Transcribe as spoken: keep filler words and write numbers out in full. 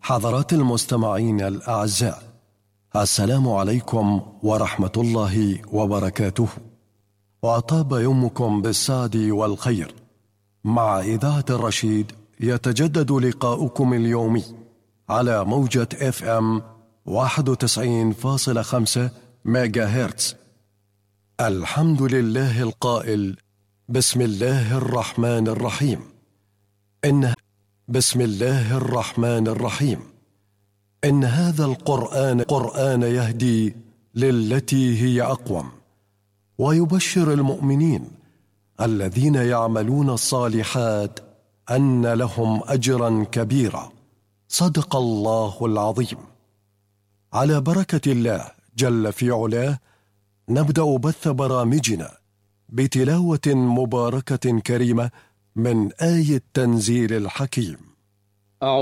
حضرات المستمعين الأعزاء، السلام عليكم ورحمة الله وبركاته، وأطاب يومكم بالسعد والخير. مع إذاعة الرشيد يتجدد لقاؤكم اليومي على موجة اف ام واحد وتسعين فاصلة خمسة ميجا هرتز. الحمد لله القائل: بسم الله الرحمن الرحيم. إن بسم الله الرحمن الرحيم إن هذا القرآن قرآن يهدي للتي هي أقوم، ويبشر المؤمنين الذين يعملون الصالحات أن لهم أجرا كبيرا. صدق الله العظيم. على بركة الله جل في علاه نبدأ بث برامجنا بتلاوة مباركة كريمة من آية تنزيل الحكيم.